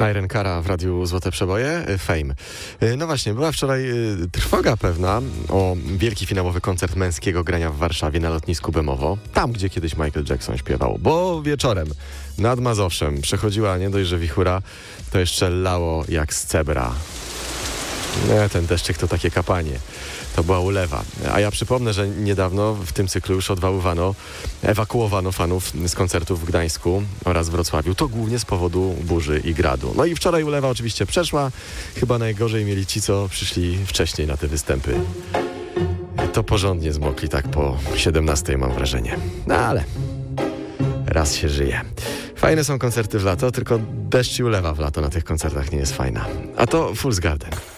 Irene Cara w Radiu Złote Przeboje, Fame. No właśnie, była wczoraj trwoga pewna o wielki finałowy koncert męskiego grania w Warszawie na lotnisku Bemowo. Tam, gdzie kiedyś Michael Jackson śpiewał. Bo wieczorem nad Mazowszem przechodziła nie dość, że wichura, to jeszcze lało jak z cebra. Nie, ten deszczyk to takie kapanie. To była ulewa. A ja przypomnę, że niedawno w tym cyklu już ewakuowano fanów z koncertów w Gdańsku oraz Wrocławiu. To głównie z powodu burzy i gradu. No i wczoraj ulewa oczywiście przeszła. Chyba najgorzej mieli ci, co przyszli wcześniej na te występy. To porządnie zmokli tak po 17 mam wrażenie. No ale raz się żyje. Fajne są koncerty w lato, tylko deszcz i ulewa w lato na tych koncertach nie jest fajna. A to Fool's Garden.